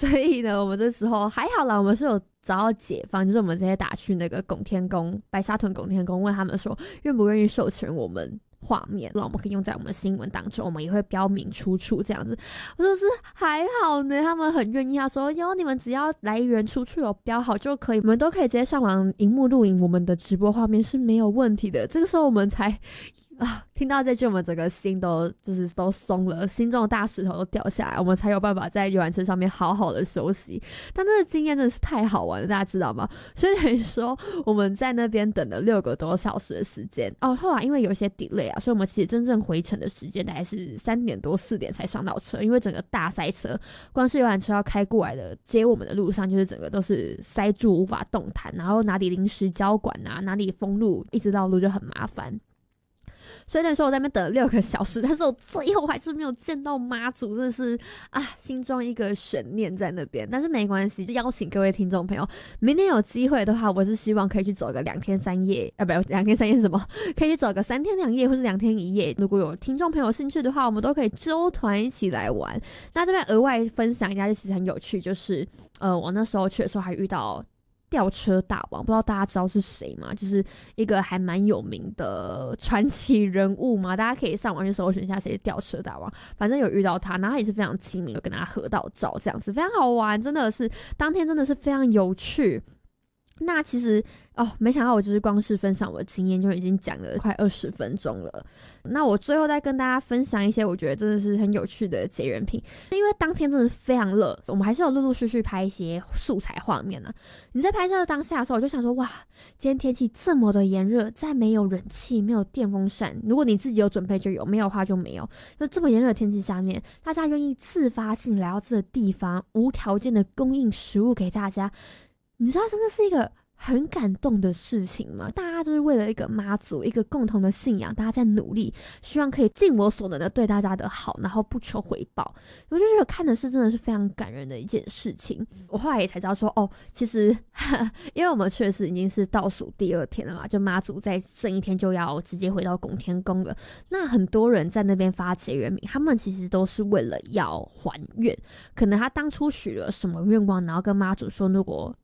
所以呢，我们这时候还好啦，我们是有找到解放，就是我们直接打去那个拱天宫，白沙屯拱天宫，问他们说愿不愿意授权我们画面，让我们可以用在我们的新闻当中，我们也会标明出处这样子。我说是还好呢，他们很愿意，他说你们只要来源出处有标好就可以，我们都可以直接上网荧幕录影我们的直播画面是没有问题的。这个时候我们才听到这句，我们整个心都松了，心中的大石头都掉下来，我们才有办法在游览车上面好好的休息。但这个经验真的是太好玩了，大家知道吗？所以等于说我们在那边等了6个多小时的时间后来因为有些 delay 所以我们其实真正回程的时间大概是3点多4点才上到车，因为整个大塞车，光是游览车要开过来的接我们的路上，就是整个都是塞住无法动弹，然后哪里临时交管哪里封路，一直绕路就很麻烦。所以等于说我在那边等了6个小时，但是我最后还是没有见到妈祖，真的是心中一个悬念在那边。但是没关系，就邀请各位听众朋友，明天有机会的话，我是希望可以去走个2天3夜，不，2天3夜是什么？可以去走个3天2夜或是2天1夜。如果有听众朋友有兴趣的话，我们都可以揪团一起来玩。那这边额外分享一下，就其实很有趣，就是我那时候去的时候还遇到吊车大王，不知道大家知道是谁吗？就是一个还蛮有名的传奇人物嘛，大家可以上网去搜寻一下谁是吊车大王。反正有遇到他，然后他也是非常亲民，有跟他合到照，这样子非常好玩，真的是当天真的是非常有趣。那其实没想到我就是光是分享我的经验就已经讲了快20分钟了。那我最后再跟大家分享一些我觉得真的是很有趣的结缘品，因为当天真的是非常热，我们还是有陆陆续续拍一些素材画面啊。你在拍摄的当下的时候，我就想说，哇，今天天气这么的炎热，在没有冷气没有电风扇，如果你自己有准备就有，没有的话就没有，就这么炎热的天气下面，大家愿意自发性来到这个地方，无条件的供应食物给大家，你知道真的是一个很感动的事情吗？大家就是为了一个妈祖，一个共同的信仰，大家在努力，希望可以尽我所能的对大家的好，然后不求回报。我就觉得看的是真的是非常感人的一件事情。我后来也才知道说，其实因为我们确实已经是倒数第2天了嘛，就妈祖在剩1天就要直接回到拱天宫了。那很多人在那边发结缘品，他们其实都是为了要还愿，可能他当初许了什么愿望，然后跟妈祖说，如果